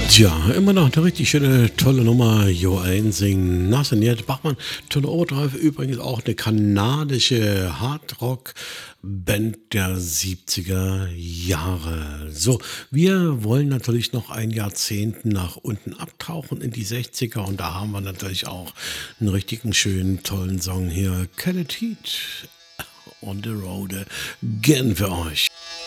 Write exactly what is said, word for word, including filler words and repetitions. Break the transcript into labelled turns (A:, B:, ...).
A: Tja, immer noch eine richtig schöne, tolle Nummer. Jo Einsing, Nasseniert Bachmann, tolle Overdrive. Übrigens auch eine kanadische Hardrock-Band der siebziger Jahre. So, wir wollen natürlich noch ein Jahrzehnt nach unten abtauchen in die sechziger und da haben wir natürlich auch einen richtigen schönen, tollen Song hier. Kelly Heat on the Road again für euch.